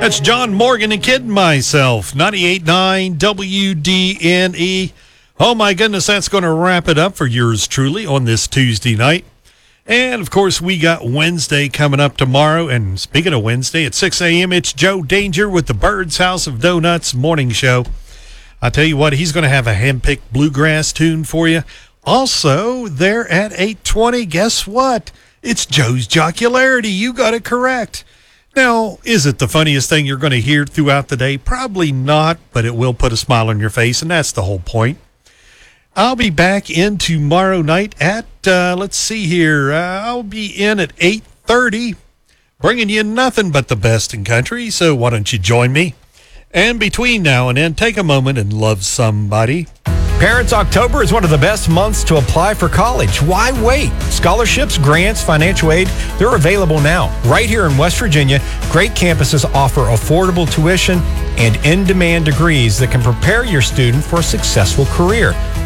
That's John Morgan and Kidding Myself, 98.9 WDNE. Oh, my goodness, that's going to wrap it up for yours truly on this Tuesday night. And, of course, we got Wednesday coming up tomorrow. And speaking of Wednesday, at 6 a.m., it's Joe Danger with the Bird's House of Donuts morning show. I tell you what, he's going to have a hand-picked bluegrass tune for you. Also, there at 8:20, guess what? It's Joe's Jocularity. You got it correct. Now, is it the funniest thing you're going to hear throughout the day? Probably not, but it will put a smile on your face, and that's the whole point. I'll be back in tomorrow night at, let's see here, I'll be in at 8:30, bringing you nothing but the best in country, so why don't you join me? And between now and then, take a moment and love somebody. Parents, October is one of the best months to apply for college. Why wait? Scholarships, grants, financial aid, they're available now. Right here in West Virginia, great campuses offer affordable tuition and in-demand degrees that can prepare your student for a successful career.